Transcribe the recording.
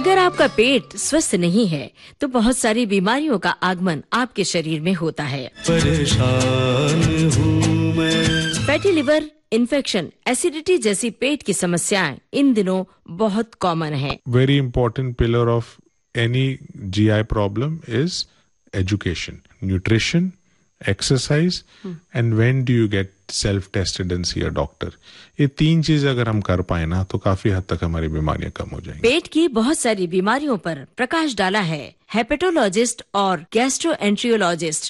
अगर आपका पेट स्वस्थ नहीं है तो बहुत सारी बीमारियों का आगमन आपके शरीर में होता है। परेशान हूँ मैं। फैटी लिवर, इन्फेक्शन, एसिडिटी जैसी पेट की समस्याएं इन दिनों बहुत कॉमन है। Very important pillar of any GI problem is education, nutrition, exercise, and when do you get self-tested and see a doctor. ये 3 चीज अगर हम कर पाए ना तो काफी हद तक हमारी बीमारियां कम हो जाएंगी। पेट की बहुत सारी बीमारियों पर प्रकाश डाला है हेपेटोलॉजिस्ट और गैस्ट्रोएंट्रियोलॉजिस्ट